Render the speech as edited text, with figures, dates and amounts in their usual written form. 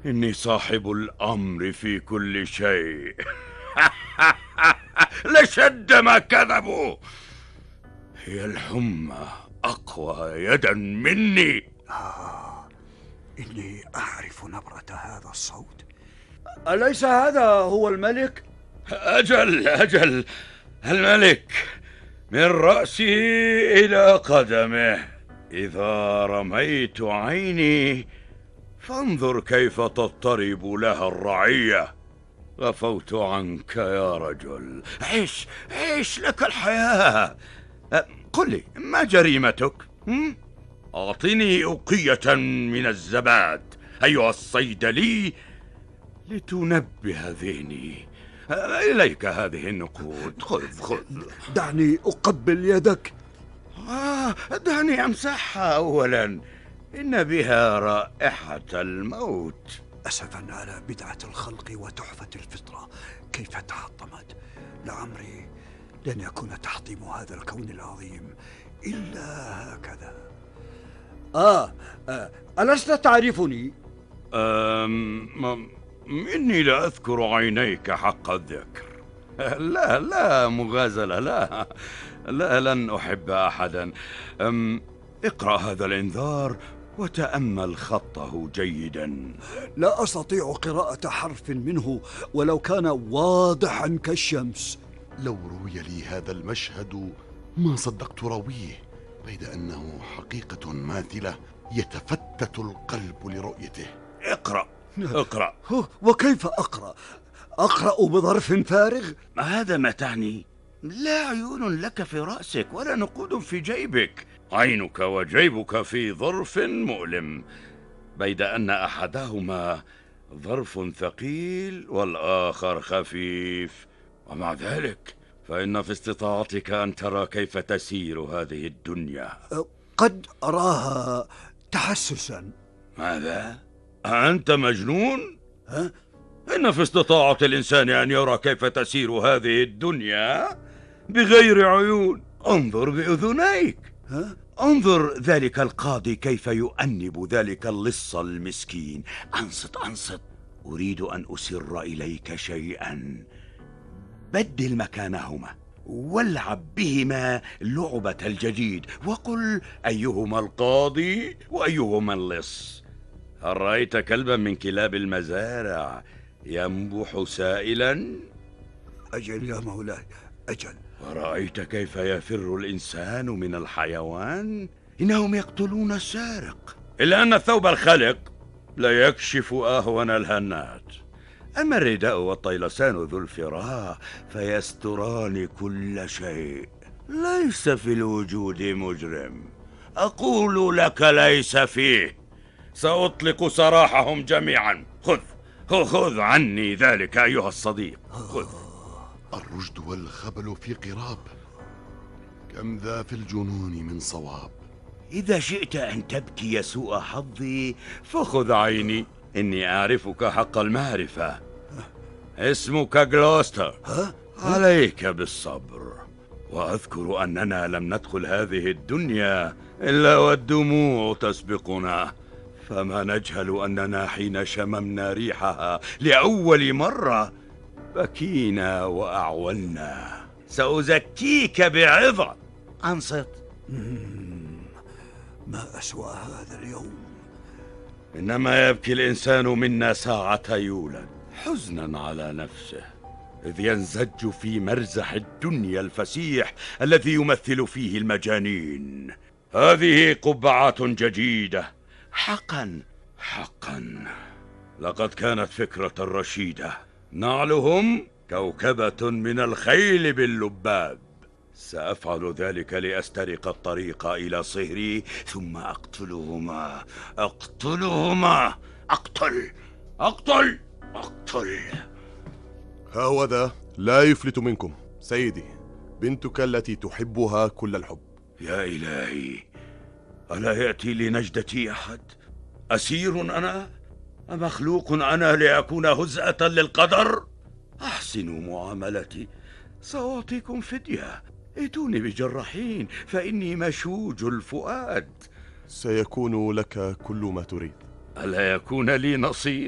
إني صاحب الأمر في كل شيء. لشد ما كذبوا. هي الحمى أقوى يدا مني. إني أعرف نبرة هذا الصوت. أليس هذا هو الملك؟ أجل الملك، من رأسه إلى قدمه. إذا رميت عيني فانظر كيف تضطرب لها الرعية. غفوت عنك يا رجل. عيش لك الحياة. قل لي، ما جريمتك؟ أعطني أوقية من الزباد أيها الصيدلي لتنبه ذهني. إليك هذه النقود. خذ. دعني أقبل يدك. دعني أمسحها أولا، إن بها رائحة الموت. أسفا على بدعة الخلق وتحفة الفطرة كيف تحطمت. لعمري لن يكون تحطيم هذا الكون العظيم إلا هكذا. ألست تعرفني؟ إني لا أذكر عينيك حق الذكر. لا مغازلة، لا لن أحب أحدا. اقرأ هذا الإنذار وتأمل خطه جيدا. لا أستطيع قراءة حرف منه ولو كان واضحا كالشمس. لو روي لي هذا المشهد ما صدقت راويه، بيد أنه حقيقة ماثلة يتفتت القلب لرؤيته. اقرأ. وكيف أقرأ؟ أقرأ بظرف فارغ؟ هذا ما تعني. لا عيون لك في رأسك ولا نقود في جيبك. عينك وجيبك في ظرف مؤلم، بيد أن أحدهما ظرف ثقيل والآخر خفيف. ومع ذلك فإن في استطاعتك أن ترى كيف تسير هذه الدنيا. قد أراها تحسسا. ماذا؟ أنت مجنون؟ إن في استطاعة الإنسان أن يرى كيف تسير هذه الدنيا بغير عيون. انظر بأذنيك. انظر ذلك القاضي كيف يؤنب ذلك اللص المسكين. أنصت. أريد أن أسر إليك شيئا. بدل مكانهما والعب بهما لعبة الجديد، وقل أيهما القاضي وأيهما اللص. هل رأيت كلبا من كلاب المزارع ينبح سائلا؟ أجل يا مولاي، أجل. ورأيت كيف يفر الإنسان من الحيوان؟ إنهم يقتلون السارق، إلا أن الثوب الخلق لا يكشف أهون الهنات. أما الرداء والطيلسان ذو الفراء فيستران كل شيء. ليس في الوجود مجرم، أقول لك ليس فيه. سأطلق سراحهم جميعا. خذ عني ذلك أيها الصديق. خذ. الرشد والخبل في قراب، كم ذا في الجنون من صواب. إذا شئت أن تبكي سوء حظي فخذ عيني، إني أعرفك حق المعرفة. اسمك جلوستر. عليك بالصبر، وأذكر أننا لم ندخل هذه الدنيا إلا والدموع تسبقنا، فما نجهل أننا حين شممنا ريحها لأول مرة بكينا وأعولنا. سأزكيك بعظة. أنصت. ما أسوأ هذا اليوم. إنما يبكي الإنسان منا ساعة يولد حزنا على نفسه، إذ ينزج في مرزح الدنيا الفسيح الذي يمثل فيه المجانين. هذه قبعات جديدة. حقا لقد كانت فكرة رشيدة. نعلهم كوكبة من الخيل باللباب. سأفعل ذلك لأسترق الطريق إلى صهري، ثم أقتلهما. أقتل. هذا لا يفلت منكم سيدي، بنتك التي تحبها كل الحب. يا إلهي، ألا يأتي لنجدتي أحد؟ أسير أنا؟ أمخلوق أنا لأكون هزءة للقدر؟ أحسنوا معاملتي، سأعطيكم فدية. ائتوني بجراحين فإني مشوج الفؤاد. سيكون لك كل ما تريد. ألا يكون لي نصيب؟